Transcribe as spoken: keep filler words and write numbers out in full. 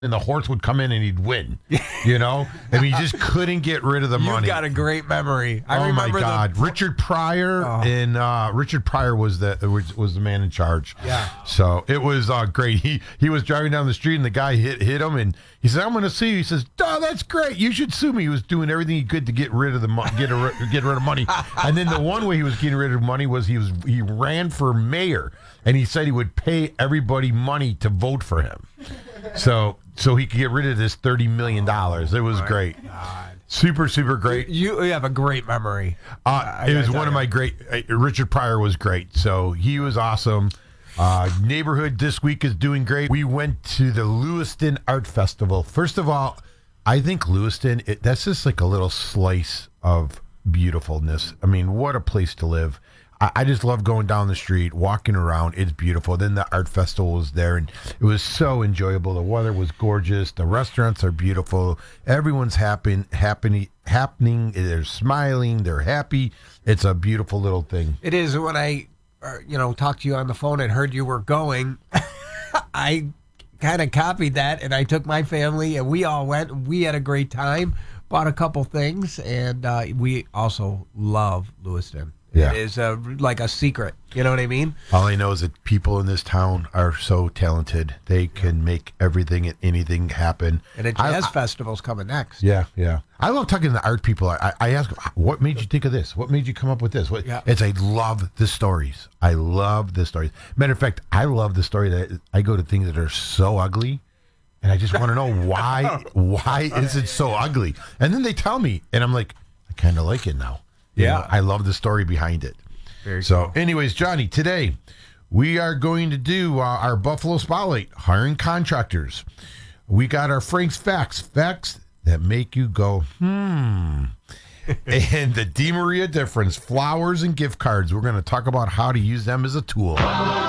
and the horse would come in and he'd win. You know? I mean, he just couldn't get rid of the You've money. got a great memory. I oh, my remember God. The, Richard Pryor, Oh. and uh, Richard Pryor was the was, was the man in charge. Yeah. So it was uh, great. He he was driving down the street, and the guy hit hit him, and he said, "I'm going to sue you." He says, "Oh, that's great. You should sue me." He was doing everything he could to get rid of the mo- get a, get rid of money. And then the one way he was getting rid of money was he was he ran for mayor, and he said he would pay everybody money to vote for him. So so he could get rid of this thirty million dollars. It was great. God. Super, super great. You, you have a great memory. Uh, it was one of my great. Uh, Richard Pryor was great, so he was awesome. Uh, neighborhood this week is doing great. We went to the Lewiston Art Festival. First of all, I think Lewiston, it, that's just like a little slice of beautifulness. I mean, what a place to live. I, I just love going down the street, walking around. It's beautiful. Then the art festival was there, and it was so enjoyable. The weather was gorgeous. The restaurants are beautiful. Everyone's happy, happy, happening. They're smiling. They're happy. It's a beautiful little thing. It is. When I, uh, you know, talked to you on the phone and heard you were going, I kind of copied that, and I took my family, and we all went. We had a great time. Bought a couple things, and uh, we also love Lewiston. Yeah. It is uh, like a secret. You know what I mean? All I know is that people in this town are so talented. They can make everything and anything happen. And a I- jazz I- festival's coming next. Yeah, yeah. I love talking to the art people. I, I ask them, what made you think of this? What made you come up with this? What, Yeah. It's I love the stories. I love the stories. Matter of fact, I love the story that I go to things that are so ugly, and I just want to know why. Why is it so ugly? And then they tell me, and I'm like, I kind of like it now. You Yeah. know, I love the story behind it. Very So, cool. anyways, Johnny, today we are going to do uh, our Buffalo Spotlight, hiring contractors. We got our Frank's Facts, facts that make you go, hmm. And the Di Maria difference, flowers and gift cards. We're going to talk about how to use them as a tool.